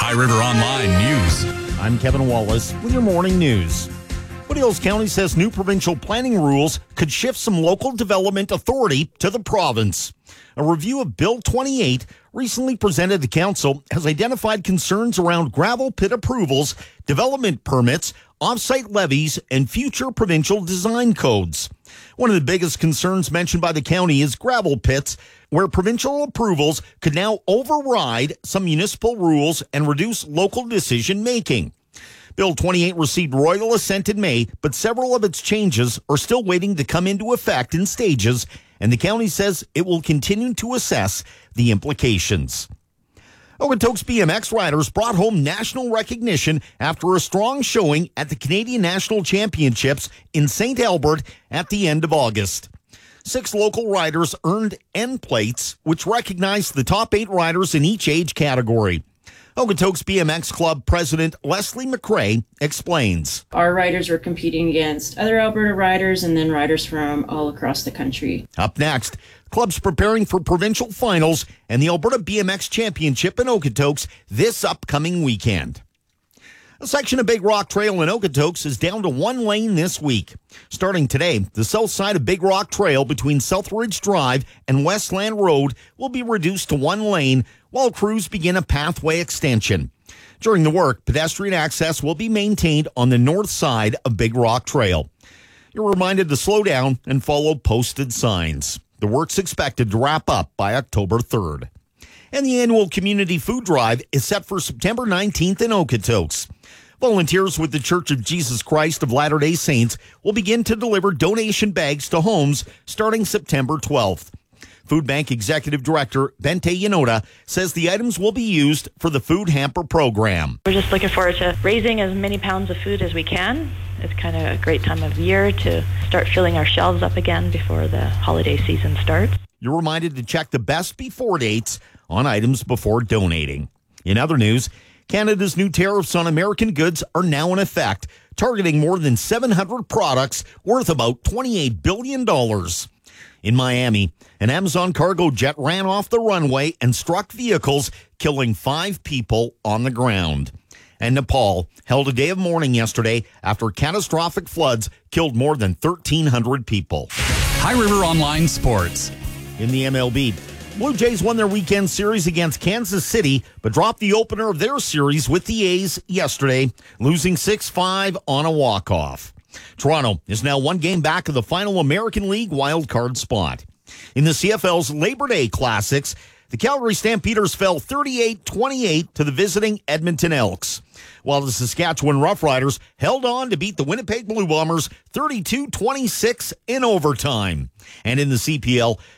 High River Online News. I'm Kevin Wallace with your morning news. Foothills County says new provincial planning rules could shift some local development authority to the province. A review of Bill 28 recently presented to council has identified concerns around gravel pit approvals, development permits, off-site levies, and future provincial design codes. One of the biggest concerns mentioned by the county is gravel pits, where provincial approvals could now override some municipal rules and reduce local decision-making. Bill 28 received royal assent in May, but several of its changes are still waiting to come into effect in stages, and the county says it will continue to assess the implications. Okotoks BMX riders brought home national recognition after a strong showing at the Canadian National Championships in St. Albert at the end of August. 6 local riders earned end plates, which recognized the top 8 riders in each age category. Okotoks BMX Club President Leslie McRae explains. Our riders were competing against other Alberta riders and then riders from all across the country. Up next, clubs preparing for provincial finals and the Alberta BMX Championship in Okotoks this upcoming weekend. A section of Big Rock Trail in Okotoks is down to 1 lane this week. Starting today, the south side of Big Rock Trail between Southridge Drive and Westland Road will be reduced to 1 lane while crews begin a pathway extension. During the work, pedestrian access will be maintained on the north side of Big Rock Trail. You're reminded to slow down and follow posted signs. The work's expected to wrap up by October 3rd. And the annual community food drive is set for September 19th in Okotoks. Volunteers with the Church of Jesus Christ of Latter-day Saints will begin to deliver donation bags to homes starting September 12th. Food Bank Executive Director Bente Yanoda says the items will be used for the food hamper program. We're just looking forward to raising as many pounds of food as we can. It's kind of a great time of year to start filling our shelves up again before the holiday season starts. You're reminded to check the best before dates on items before donating. In other news, Canada's new tariffs on American goods are now in effect, targeting more than 700 products worth about $28 billion. In Miami, an Amazon cargo jet ran off the runway and struck vehicles, killing 5 people on the ground. And Nepal held a day of mourning yesterday after catastrophic floods killed more than 1,300 people. High River Online Sports. In the MLB, Blue Jays won their weekend series against Kansas City, but dropped the opener of their series with the A's yesterday, losing 6-5 on a walk-off. Toronto is now 1 game back of the final American League wildcard spot. In the CFL's Labor Day Classics, the Calgary Stampeders fell 38-28 to the visiting Edmonton Elks, while the Saskatchewan Roughriders held on to beat the Winnipeg Blue Bombers 32-26 in overtime. And in the CPL,